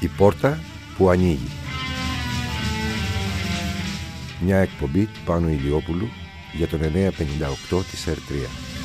Η πόρτα που ανοίγει. Μια εκπομπή του Πάνου Ηλιόπουλου για τον 958 της ΕΡΤ3.